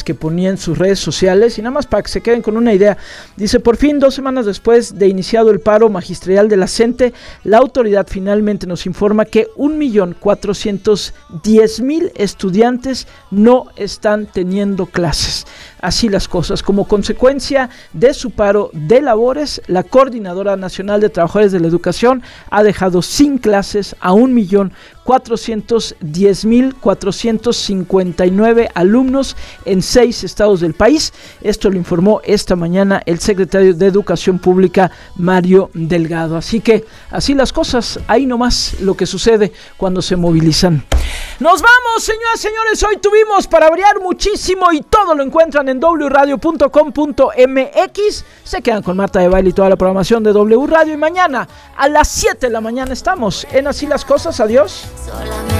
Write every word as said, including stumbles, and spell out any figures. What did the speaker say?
que ponía en sus redes sociales, y nada más para que se queden con una idea. Dice: por fin, dos semanas después de iniciado el paro magisterial de la CENTE, la autoridad finalmente nos informa que un millón cuatrocientos diez mil estudiantes no están teniendo clases. Así las cosas. Como consecuencia de su paro de labores, la Coordinadora Nacional de Trabajadores de la Educación ha dejado sin clases a un millón cuatrocientos diez mil cuatrocientos cincuenta y nueve alumnos en seis estados del país. Esto lo informó esta mañana el secretario de Educación Pública, Mario Delgado. Así que así las cosas, ahí nomás lo que sucede cuando se movilizan. Nos vamos, señoras y señores. Hoy tuvimos para variar muchísimo y todo lo encuentran en doble u radio punto com punto m x. Se quedan con Marta de Baile y toda la programación de W Radio. Y mañana a las siete de la mañana estamos en Así las Cosas. Adiós. Solamente